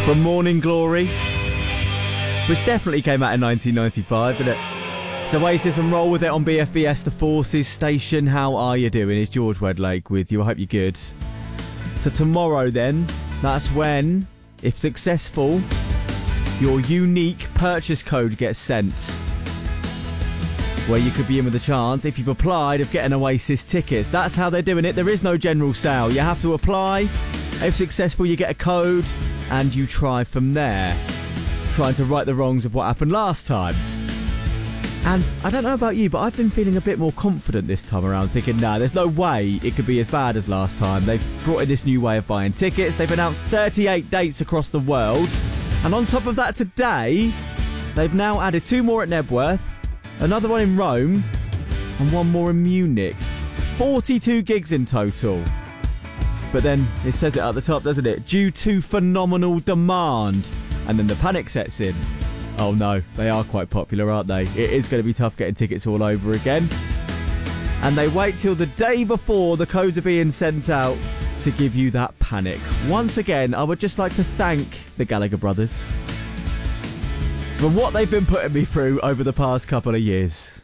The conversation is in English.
from Morning Glory, which definitely came out in 1995, didn't it? It's Oasis and Roll With It on BFBS, the Forces station. How are you doing? It's George Wedlake with you. I hope you're good. So tomorrow then, that's when, if successful, your unique purchase code gets sent, where you could be in with a chance, if you've applied, of getting Oasis tickets. That's how they're doing it. There is no general sale. You have to apply. If successful, you get a code and you try from there, trying to right the wrongs of what happened last time. And I don't know about you, but I've been feeling a bit more confident this time around, thinking, nah, there's no way it could be as bad as last time. They've brought in this new way of buying tickets. They've announced 38 dates across the world. And on top of that, today, they've now added 2 more at Nebworth, another one in Rome, and 1 more in Munich. 42 gigs in total. But then it says it at the top, doesn't it? Due to phenomenal demand. And then the panic sets in. Oh no, they are quite popular, aren't they? It is going to be tough getting tickets all over again. And they wait till the day before the codes are being sent out to give you that panic. Once again, I would just like to thank the Gallagher brothers for what they've been putting me through over the past couple of years.